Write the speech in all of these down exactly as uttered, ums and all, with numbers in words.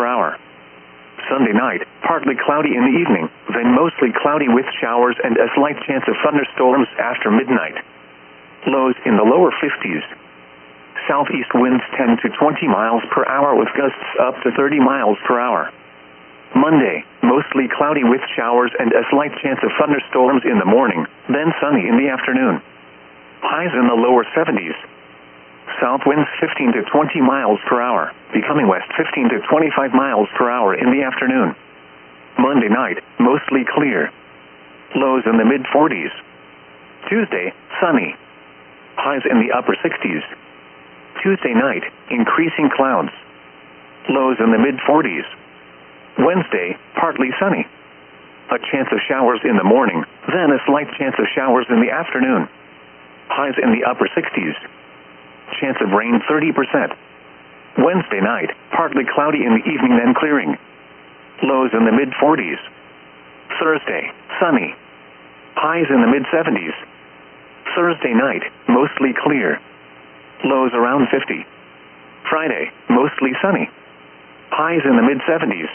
per hour. Sunday night, partly cloudy in the evening, then mostly cloudy with showers and a slight chance of thunderstorms after midnight. Lows in the lower fifties. Southeast winds ten to twenty miles per hour with gusts up to thirty miles per hour. Monday, mostly cloudy with showers and a slight chance of thunderstorms in the morning, then sunny in the afternoon. Highs in the lower seventies. South winds fifteen to twenty miles per hour, becoming west fifteen to twenty-five miles per hour in the afternoon. Monday night, mostly clear. Lows in the mid forties. Tuesday, sunny. Highs in the upper sixties. Tuesday night, increasing clouds. Lows in the mid forties. Wednesday, partly sunny. A chance of showers in the morning, then a slight chance of showers in the afternoon. Highs in the upper sixties. Chance of rain thirty percent. Wednesday night, partly cloudy in the evening then clearing. Lows in the mid forties. Thursday, sunny. Highs in the mid seventies. Thursday night, mostly clear. Lows around fifty. Friday, mostly sunny. Highs in the mid seventies.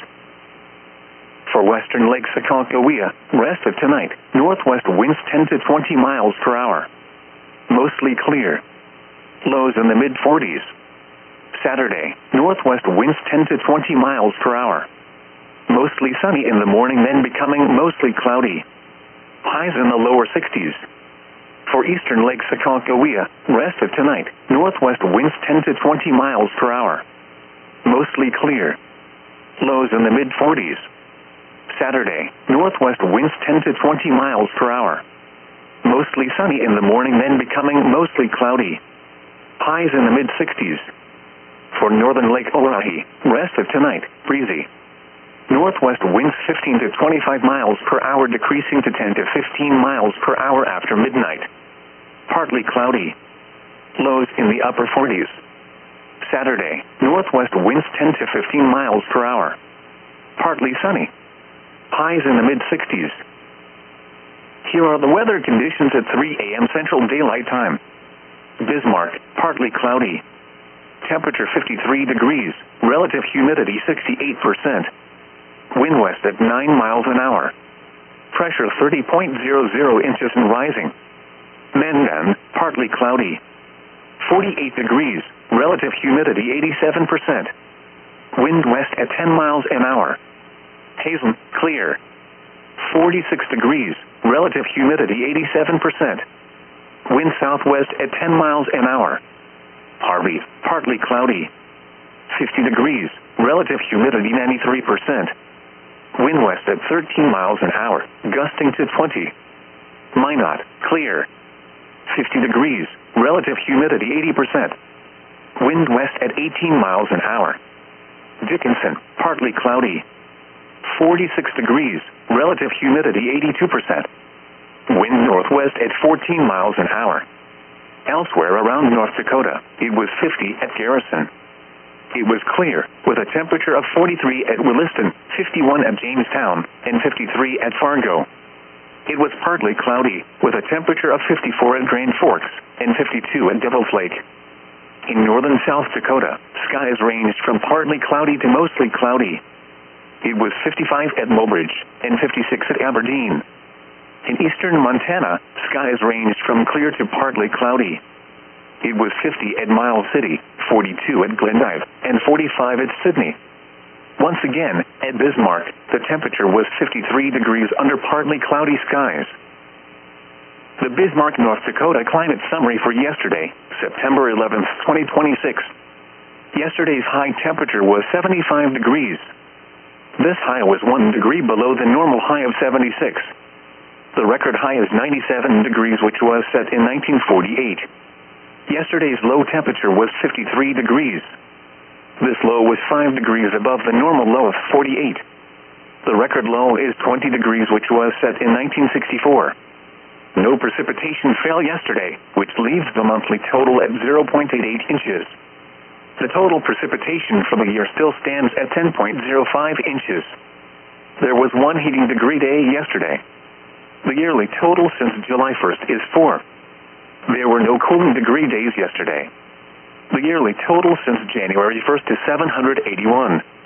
For western Lake Sakakawea, rest of tonight, northwest winds ten to twenty miles per hour. Mostly clear. Lows in the mid forties. Saturday, northwest winds ten to twenty miles per hour. Mostly sunny in the morning then becoming mostly cloudy. Highs in the lower sixties. For eastern Lake Sakakawea, rest of tonight, northwest winds ten to twenty miles per hour. Mostly clear. Lows in the mid forties. Saturday, northwest winds ten to twenty miles per hour. Mostly sunny in the morning then becoming mostly cloudy. Highs in the mid sixties. For northern Lake Oahe, rest of tonight, breezy. Northwest winds fifteen to twenty-five miles per hour decreasing to ten to fifteen miles per hour after midnight. Partly cloudy. Lows in the upper forties. Saturday, northwest winds ten to fifteen miles per hour. Partly sunny. Highs in the mid sixties. Here are the weather conditions at three a m Central Daylight Time. Bismarck, partly cloudy. Temperature fifty-three degrees, relative humidity sixty-eight percent. Wind west at nine miles an hour. Pressure thirty point zero zero inches and rising. Mandan, partly cloudy. forty-eight degrees, relative humidity eighty-seven percent. Wind west at ten miles an hour. Hazen, clear. forty-six degrees, relative humidity eighty-seven percent. Wind southwest at ten miles an hour. Harvey, partly cloudy. fifty degrees, relative humidity ninety-three percent. Wind west at thirteen miles an hour, gusting to twenty. Minot, clear. fifty degrees, relative humidity eighty percent. Wind west at eighteen miles an hour. Dickinson, partly cloudy. forty-six degrees, relative humidity eighty-two percent. Wind northwest at fourteen miles an hour. Elsewhere around North Dakota, it was fifty at Garrison. It was clear, with a temperature of forty-three at Williston, fifty-one at Jamestown, and fifty-three at Fargo. It was partly cloudy, with a temperature of fifty-four at Grand Forks, and fifty-two at Devil's Lake. In northern South Dakota, skies ranged from partly cloudy to mostly cloudy. It was fifty-five at Mobridge, and fifty-six at Aberdeen. In eastern Montana, skies ranged from clear to partly cloudy. It was fifty at Miles City, forty-two at Glendive, and forty-five at Sydney. Once again, at Bismarck, the temperature was fifty-three degrees under partly cloudy skies. The Bismarck, North Dakota climate summary for yesterday, September eleventh, twenty twenty-six. Yesterday's high temperature was seventy-five degrees. This high was one degree below the normal high of seventy-six. The record high is ninety-seven degrees, which was set in nineteen forty-eight. Yesterday's low temperature was fifty-three degrees. This low was five degrees above the normal low of forty-eight. The record low is twenty degrees, which was set in nineteen sixty-four. No precipitation fell yesterday, which leaves the monthly total at zero point eight eight inches. The total precipitation for the year still stands at ten point zero five inches. There was one heating degree day yesterday. The yearly total since July first is four. There were no cooling degree days yesterday. The yearly total since January first is seven hundred eighty-one.